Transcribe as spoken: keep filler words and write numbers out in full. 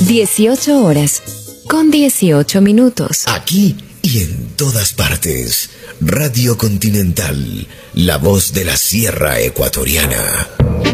dieciocho horas con dieciocho minutos. Aquí y en todas partes. Radio Continental, la voz de la Sierra Ecuatoriana.